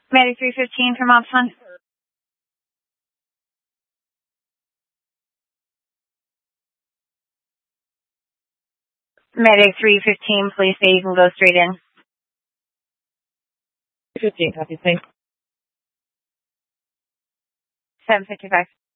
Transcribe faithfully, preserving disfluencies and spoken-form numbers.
Medic three fifteen from Ops one. Medic three fifteen, please say you can go straight in. fifteen, copy, thanks. seven fifty-five.